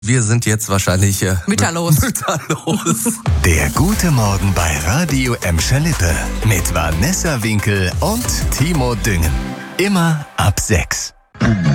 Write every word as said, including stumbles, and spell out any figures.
Wir sind jetzt wahrscheinlich äh, Mütterlos. Mütterlos. Der gute Morgen bei Radio Emscher Lippe mit Vanessa Winkel und Timo Düngen. Immer ab sechs.